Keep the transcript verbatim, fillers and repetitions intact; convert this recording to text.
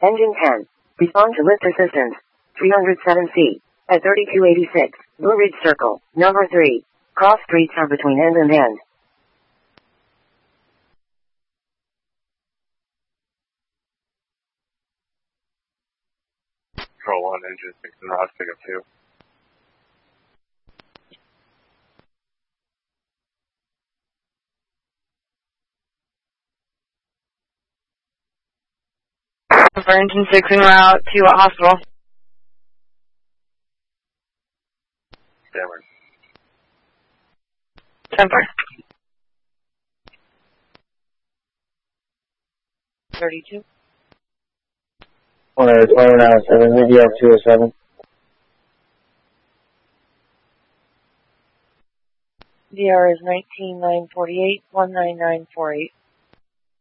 Engine ten. Respond to lift assistance. three oh seven C. At thirty-two eighty-six. Blue Ridge Circle. Number three. Cross streets are between end and end. Control one, engine six and Ross, pick up two. For engine six en route to a hospital. Stammer. Temper. thirty-two. one oh twenty nine seven, V D F two oh seven. V R is nineteen nine forty-eight, one nine nine four eight.